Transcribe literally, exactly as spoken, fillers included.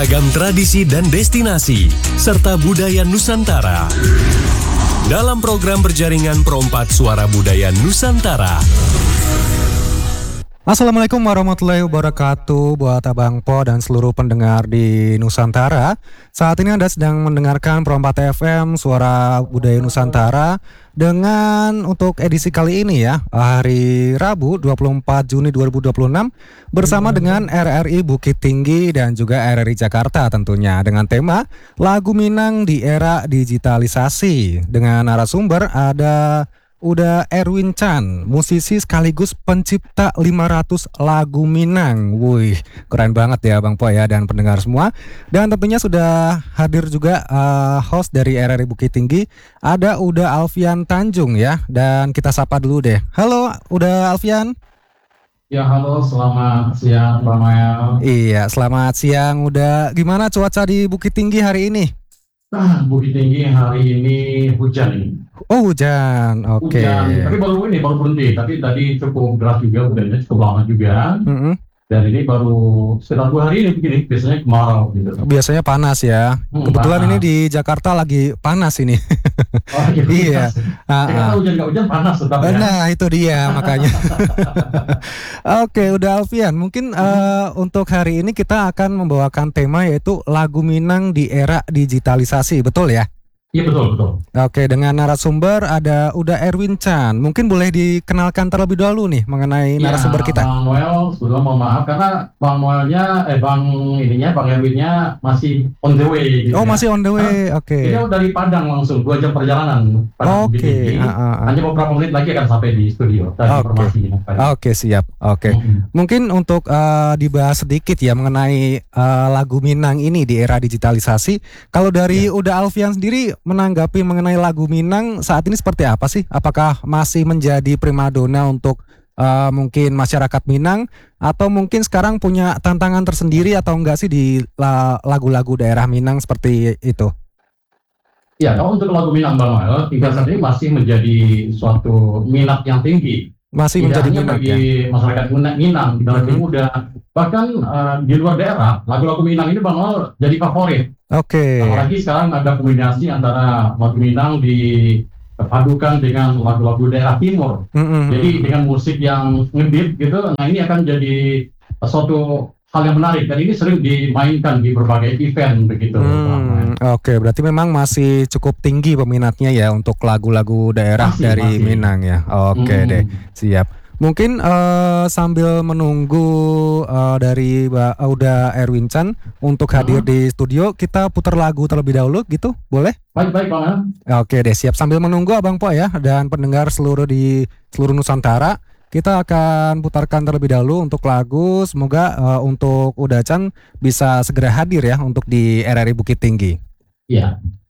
Ragam tradisi dan destinasi, serta budaya Nusantara. Dalam program berjaringan Perompat Suara Budaya Nusantara. Assalamualaikum warahmatullahi wabarakatuh buat Abang Po dan seluruh pendengar di Nusantara. Saat ini Anda sedang mendengarkan Perompat F M Suara Budaya Nusantara dengan untuk edisi kali ini ya, hari Rabu dua puluh empat Juni dua ribu dua puluh enam bersama dengan R R I Bukit Tinggi dan juga R R I Jakarta tentunya dengan tema Lagu Minang di Era Digitalisasi. Dengan narasumber ada Uda Erwin Chan, musisi sekaligus pencipta lima ratus lagu Minang. Wih, keren banget ya Bang Po ya dan pendengar semua. Dan tentunya sudah hadir juga uh, host dari R R I Bukit Tinggi, ada Uda Alfian Tanjung ya. Dan kita sapa dulu deh. Halo Uda Alfian. Ya halo, selamat siang Bang Mel. Iya, selamat siang Uda. Gimana cuaca di Bukit Tinggi hari ini? Ah, Bukit Tinggi hari ini hujan ini. Oh hujan, oke. Okay. Hujan, tapi baru ini baru berhenti. Tapi tadi cukup deras juga, hujannya cukup lama juga. Mm-hmm. Dan ini baru sekitar dua hari ini begini. Biasanya kemarau gitu. Biasanya panas ya. Hmm, Kebetulan panas. Ini di Jakarta lagi panas ini. Oh, iya. Iya. Jakarta hujan nggak hujan panas tetap ya. Nah itu dia makanya. Oke, udah Alfian. Mungkin hmm. uh, untuk hari ini kita akan membawakan tema yaitu lagu Minang di era digitalisasi, betul ya? Iya betul betul. Oke, dengan narasumber ada Uda Erwin Chan. Mungkin boleh dikenalkan terlebih dahulu nih mengenai ya, narasumber kita. Bang Noel, sebelum mohon maaf karena Bang Noelnya, eh Bang ininya, Bang Erwinnya masih on the way. Gitu oh ya. masih on the way, oke. Okay. Dia dari Padang langsung dua jam perjalanan. Oke. Okay. Uh, uh, uh. Hanya beberapa menit lagi akan sampai di studio. Oke. Okay. Oke okay, siap. Oke. Okay. Mm-hmm. Mungkin untuk uh, dibahas sedikit ya mengenai uh, lagu Minang ini di era digitalisasi. Kalau dari ya. Uda Alfian sendiri menanggapi mengenai mengenai lagu Minang saat ini seperti apa sih? Apakah masih menjadi primadona untuk uh, mungkin masyarakat Minang atau mungkin sekarang punya tantangan tersendiri atau enggak sih di la- lagu-lagu daerah Minang seperti itu? Ya, kalau untuk lagu Minang Bang Mal, hingga saat ini masih menjadi suatu minat yang tinggi. Masih Tidak menjadi hanya minat bagi ya? masyarakat Minang, generasi mm-hmm. muda, bahkan uh, di luar daerah, lagu-lagu Minang ini Bang Mal jadi favorit. Oke. Okay. Apalagi sekarang ada kombinasi antara lagu Minang dipadukan dengan lagu-lagu daerah timur. Mm-hmm. Jadi dengan musik yang ngebeat gitu, nah ini akan jadi suatu hal yang menarik dan ini sering dimainkan di berbagai event begitu. Hmm, Oke, okay. Berarti memang masih cukup tinggi peminatnya ya untuk lagu-lagu daerah masih, dari masih. Minang ya. Oke okay, hmm. deh, siap. Mungkin uh, sambil menunggu uh, dari Mbak Uda Erwin Chan untuk hadir uh-huh. di studio, kita putar lagu terlebih dahulu gitu, boleh? Baik-baik Bang. Oke deh, siap. Sambil menunggu Abang Po ya dan pendengar seluruh di seluruh Nusantara, kita akan putarkan terlebih dahulu untuk lagu. Semoga uh, untuk Uda Chan bisa segera hadir ya untuk di R R I Bukit Tinggi. Iya.